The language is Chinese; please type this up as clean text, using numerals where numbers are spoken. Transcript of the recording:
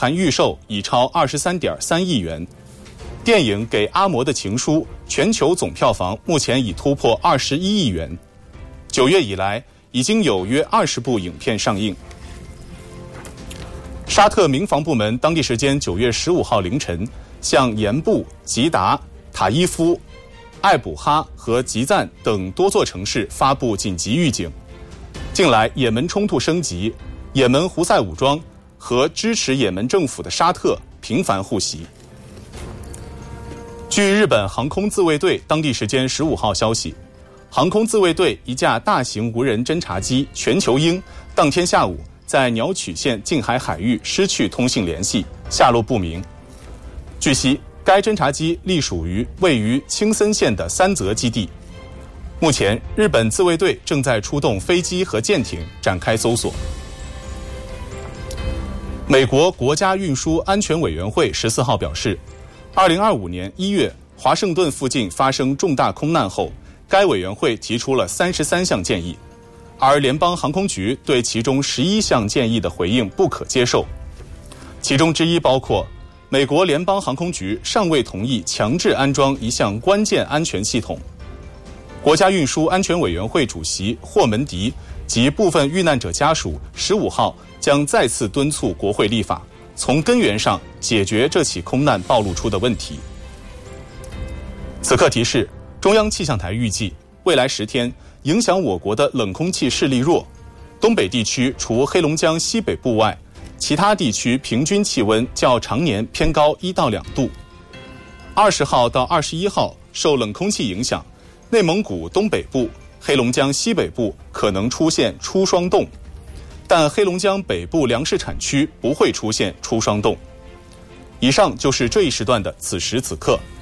含预售已超23.3亿元。电影《给阿嬷的情书》全球总票房目前已突破21亿元。9月以来，已经有约20部影片上映。沙特民防部门当地时间9月15号凌晨，向盐布、吉达、塔伊夫、艾卜哈和吉赞等多座城市发布紧急预警。近来也门冲突升级，也门胡塞武装和支持也门政府的沙特频繁互袭。据日本航空自卫队当地时间15号消息，航空自卫队一架大型无人侦察机全球鹰当天下午在鸟取县近海海域失去通信联系，下落不明。据悉，该侦察机隶属于位于青森县的三泽基地。目前，日本自卫队正在出动飞机和舰艇展开搜索。美国国家运输安全委员会14号表示，2025年1月华盛顿附近发生重大空难后，该委员会提出了33项建议，而联邦航空局对其中11项建议的回应不可接受。其中之一包括，美国联邦航空局尚未同意强制安装一项关键安全系统。国家运输安全委员会主席霍门迪及部分遇难者家属15号将再次敦促国会立法，从根源上解决这起空难暴露出的问题。此刻提示，中央气象台预计未来10天影响我国的冷空气势力弱，东北地区除黑龙江西北部外，其他地区平均气温较常年偏高1到2度。20号到21号受冷空气影响，内蒙古东北部、黑龙江西北部可能出现初霜冻，但黑龙江北部粮食产区不会出现初霜冻。以上就是这一时段的此时此刻。